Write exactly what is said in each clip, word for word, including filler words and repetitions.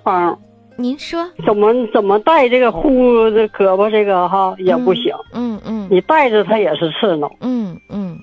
方。 您说怎么怎么带这个护这胳膊这个哈也不行， 嗯嗯， 你带着它也是刺挠。 嗯嗯。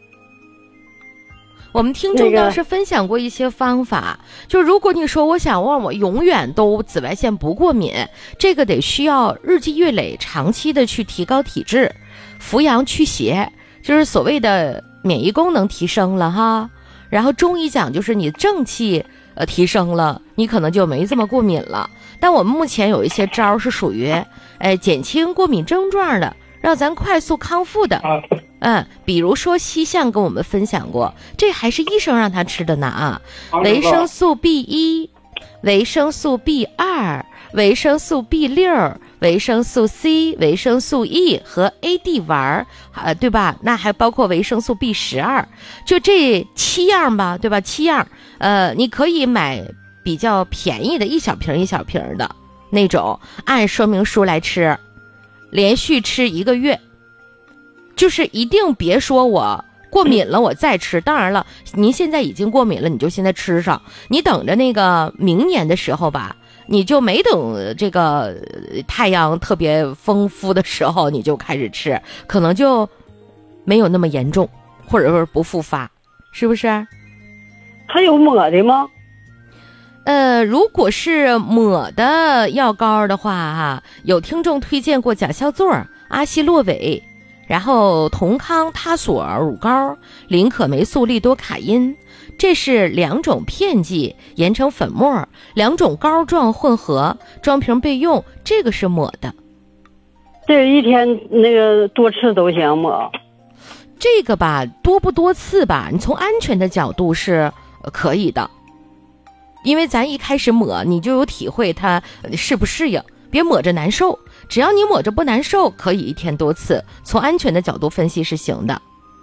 我们听众当时分享过一些方法，那个、就如果你说我想让我永远都紫外线不过敏，这个得需要日积月累长期的去提高体质，扶阳驱邪，就是所谓的免疫功能提升了哈。然后中医讲就是你正气呃提升了，你可能就没这么过敏了。但我们目前有一些招是属于哎减轻过敏症状的，让咱快速康复的。嗯，比如说西向跟我们分享过，这还是医生让他吃的呢啊，维生素 B 一、维生素 B 二、维生素 B 六、维生素 C、维生素 E 和 A D 丸，呃，对吧？那还包括维生素 B 十二，就这七样吧，对吧？七样，呃，你可以买比较便宜的，一小瓶一小瓶的那种，按说明书来吃，连续吃一个月。就是一定别说我过敏了我再吃，当然了，您现在已经过敏了，你就现在吃上，你等着那个明年的时候吧，你就没等这个太阳特别丰富的时候你就开始吃，可能就没有那么严重，或者说不复发，是不是？ 它有抹的吗？ 呃，如果是抹的药膏的话哈，有听众推荐过甲硝唑、阿昔洛韦，然后酮康他索尔乳膏、林可霉素利多卡因，这是两种片剂研成粉末，两种膏状混合，装瓶备用，这个是抹的。 这一天那个多次都行抹。 这个吧，多不多次吧，你从安全的角度是可以的，因为咱一开始抹你就有体会它适不适应，别抹着难受，只要你抹着不难受，可以一天多次，从安全的角度分析是行的。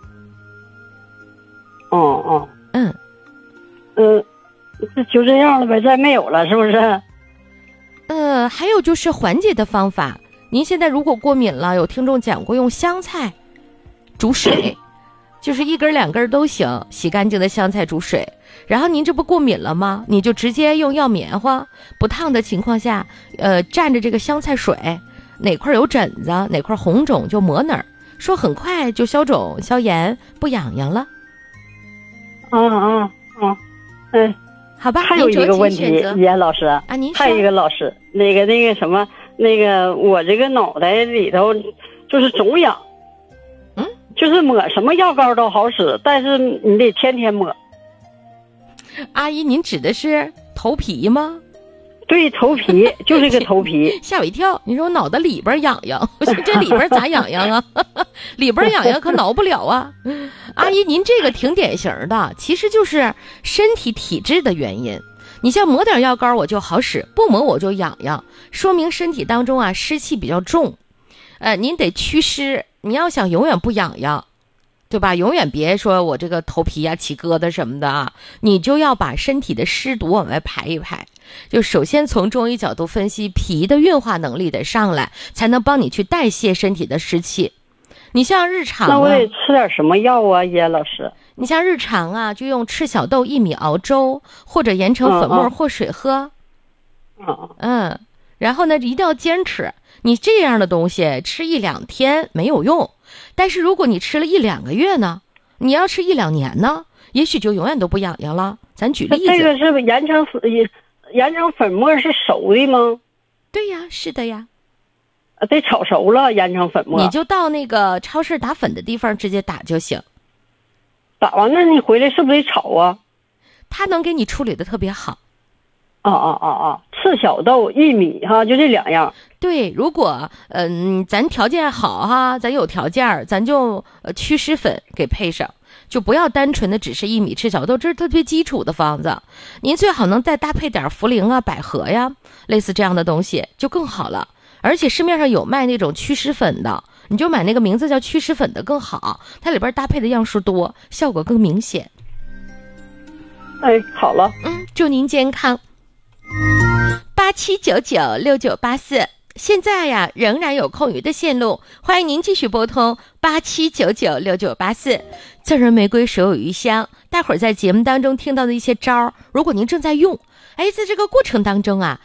哦哦， 嗯， 呃，这就这样了呗，再没有了，是不是？ 呃，还有就是缓解的方法，您现在如果过敏了，有听众讲过用香菜煮水，就是一根两根都行，洗干净的香菜煮水，然后您这不过敏了吗？你就直接用药棉花，不烫的情况下，呃，蘸着这个香菜水，哪块有疹子，哪块红肿就抹哪儿，说很快就消肿消炎，不痒痒了。 嗯嗯嗯，嗯， 好吧。 还有一个问题，严老师啊，您说。 还有一个老师，那个那个什么，那个我这个脑袋里头就是总痒， 嗯， 就是抹什么药膏都好使，但是你得天天抹。 阿姨，您指的是头皮吗？ 对，头皮就是个头皮。 吓我一跳，你说我脑袋里边痒痒，我说这里边咋痒痒啊？里边痒痒可挠不了啊。阿姨，您这个挺典型的，其实就是身体体质的原因。你像抹点药膏我就好使，不抹我就痒痒，说明身体当中啊湿气比较重。呃，您得祛湿，你要想永远不痒痒，对吧？永远别说我这个头皮呀、起疙瘩什么的啊，你就要把身体的湿毒往外排一排。就首先从中医角度分析，脾的运化能力得上来，才能帮你去代谢身体的湿气。你像日常、啊、 那我得吃点什么药啊，叶老师？ 你像日常啊，就用赤小豆薏米熬粥，或者研成粉末或水喝。 嗯嗯，然后呢，一定要坚持。你这样的东西吃一两天没有用，但是如果你吃了一两个月呢，你要吃一两年呢，也许就永远都不痒痒了。咱举例子， 这个是不是研成研成粉末是熟的吗？ 对呀，是的呀。 得炒熟了研成粉末， 你就到那个超市打粉的地方直接打就行。 打完了你回来是不是得炒啊？ 它能给你处理的特别好。 啊啊啊啊！赤小豆、薏米哈，就这两样。 对，如果嗯、呃、咱条件好哈，咱有条件，咱就呃祛湿粉给配上，就不要单纯的只是薏米、赤小豆，这是特别基础的方子。您最好能再搭配点茯苓啊、百合呀，类似这样的东西就更好了。而且市面上有卖那种祛湿粉的，你就买那个名字叫祛湿粉的更好，它里边搭配的样式多，效果更明显。 哎，好了， 嗯，祝您健康。八七九九六九八四，现在呀仍然有空余的线路，欢迎您继续拨通八七九九六九八四。赠人玫瑰，手有余香。待会儿在节目当中听到的一些招儿，如果您正在用，哎，在这个过程当中啊，